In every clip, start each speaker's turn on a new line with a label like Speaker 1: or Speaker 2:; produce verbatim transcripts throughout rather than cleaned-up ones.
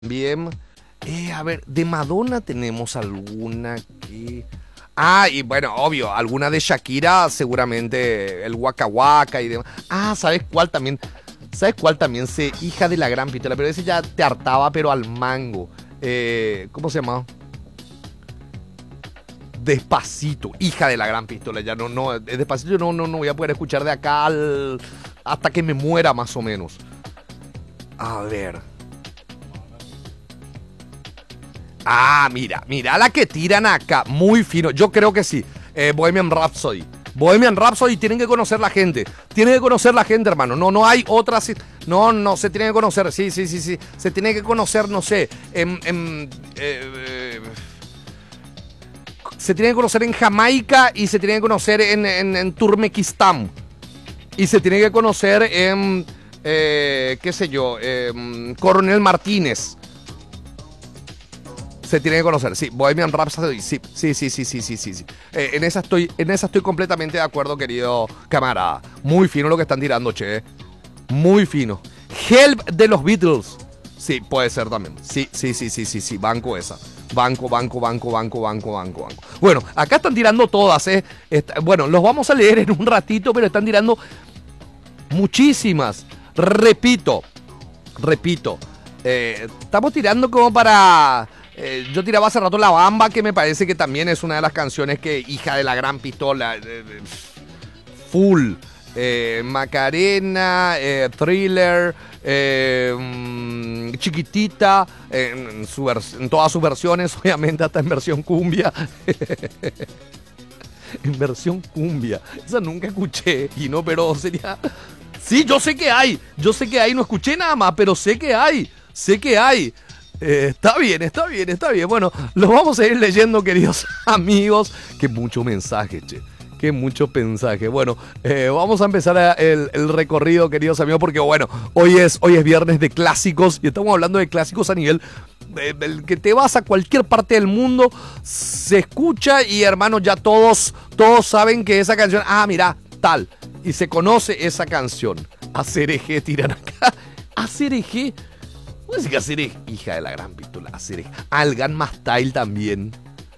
Speaker 1: Bien. Eh, a ver, de Madonna tenemos alguna que... Ah, y bueno, obvio, alguna de Shakira, seguramente el Waka Waka y demás. Ah, ¿sabes cuál también? ¿Sabes cuál también? Se, hija de la gran pistola, pero ese ya te hartaba, pero al mango. Eh, ¿Cómo se llama? Despacito, hija de la gran pistola. Ya no, no, Despacito no, no, no voy a poder escuchar de acá al, hasta que me muera, más o menos. A ver. Ah, mira, mira la que tiran acá, muy fino. Yo creo que sí. Eh, Bohemian Rhapsody. Bohemian Rhapsody tienen que conocer la gente. Tienen que conocer la gente, hermano. No, no hay otras. No, no, se tiene que conocer. Sí, sí, sí, sí. Se tiene que conocer, no sé. En, en, eh, eh, se tiene que conocer en Jamaica y se tiene que conocer en, en, en Turmequistán. Y se tiene que conocer en, eh, qué sé yo, eh, Coronel Martínez. Se tiene que conocer, sí, Bohemian Rhapsody, sí, sí, sí, sí, sí, sí, sí, sí. Eh, en esa estoy, en esa estoy completamente de acuerdo, querido camarada. Muy fino lo que están tirando, che. Muy fino. Help de los Beatles. Sí, puede ser también. Sí, sí, sí, sí, sí, sí. Banco esa. Banco, banco, banco, banco, banco, banco, banco. Bueno, acá están tirando todas, eh. Está, bueno, los vamos a leer en un ratito, pero están tirando muchísimas. Repito, repito. Eh, estamos tirando como para... Eh, yo tiraba hace rato La Bamba, que me parece que también es una de las canciones que, hija de la gran pistola, eh, full, eh, Macarena, eh, Thriller, eh, mm, Chiquitita, eh, en, su en todas sus versiones, obviamente hasta en versión cumbia. En versión cumbia, esa nunca escuché, y no, pero sería... Sí, yo sé que hay, yo sé que hay, no escuché nada más, pero sé que hay, sé que hay. Eh, está bien, está bien, está bien. Bueno, los vamos a ir leyendo, queridos amigos. Qué mucho mensaje, che. Qué mucho mensaje. Bueno, eh, vamos a empezar a el, el recorrido, queridos amigos, porque bueno, hoy es, hoy es viernes de clásicos y estamos hablando de clásicos a nivel eh, del que te vas a cualquier parte del mundo, se escucha y hermano, ya todos, todos saben que esa canción, ah, mira, tal, y se conoce esa canción. A C R G tiran acá. A C R G. ¿Cómo es que A C R G? Hija de la gran pistola. A C R G. Al Gangnam Style también.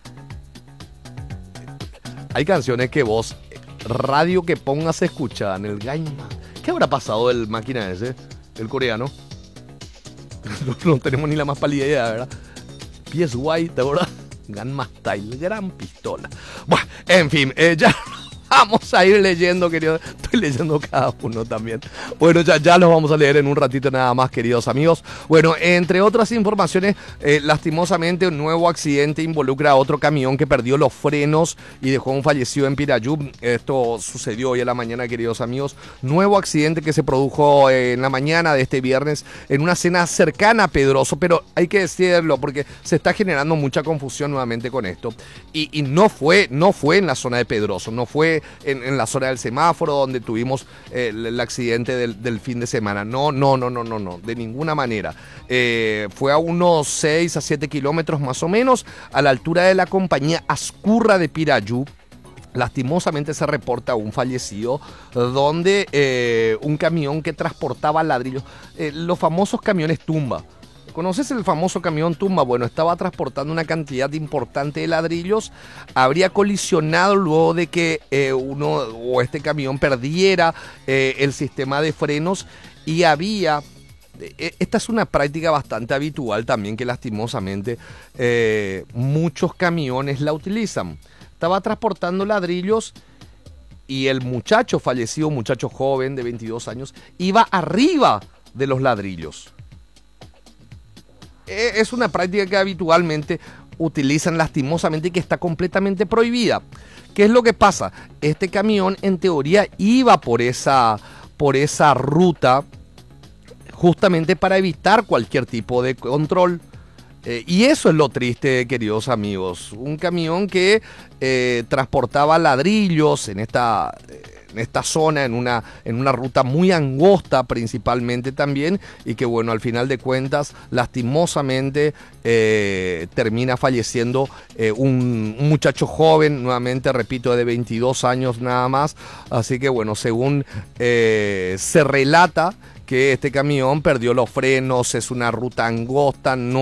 Speaker 1: Hay canciones que vos, radio que pongas a escuchar en el Gangnam. ¿Qué habrá pasado del máquina ese? El coreano. No, no tenemos ni la más pálida idea, ¿verdad? P S Y, ¿te acuerdas? Gangnam Style, gran pistola. Bueno, en fin, eh, ya... Vamos a ir leyendo, queridos. Estoy leyendo cada uno también. Bueno, ya, ya los vamos a leer en un ratito nada más, queridos amigos. Bueno, entre otras informaciones, eh, lastimosamente un nuevo accidente involucra a otro camión que perdió los frenos y dejó a un fallecido en Pirayú. Esto sucedió hoy a la mañana, queridos amigos. Nuevo accidente que se produjo en la mañana de este viernes en una zona cercana a Pedroso, pero hay que decirlo porque se está generando mucha confusión nuevamente con esto. Y, y no fue, no fue en la zona de Pedroso, no fue En, en la zona del semáforo donde tuvimos eh, el, el accidente del, del fin de semana. No, no, no, no, no, no, de ninguna manera. Eh, fue a unos seis a siete kilómetros más o menos, a la altura de la compañía Ascurra de Pirayú. Lastimosamente se reporta un fallecido donde eh, un camión que transportaba ladrillos, eh, los famosos camiones tumba. ¿Conoces el famoso camión tumba? Bueno, estaba transportando una cantidad importante de ladrillos, habría colisionado luego de que eh, uno o este camión perdiera eh, el sistema de frenos y había... Eh, esta es una práctica bastante habitual también que lastimosamente eh, muchos camiones la utilizan. Estaba transportando ladrillos y el muchacho fallecido, un muchacho joven de veintidós años, iba arriba de los ladrillos. Es una práctica que habitualmente utilizan lastimosamente y que está completamente prohibida. ¿Qué es lo que pasa? Este camión en teoría iba por esa, por esa ruta justamente para evitar cualquier tipo de control. Eh, y eso es lo triste, queridos amigos. Un camión que eh, transportaba ladrillos en esta... Eh, en esta zona, en una, en una ruta muy angosta principalmente también, y que bueno, al final de cuentas, lastimosamente, eh, termina falleciendo eh, un, un muchacho joven, nuevamente repito, de veintidós años nada más, así que bueno, según eh, se relata, que que este camión perdió los frenos, es una ruta angosta, no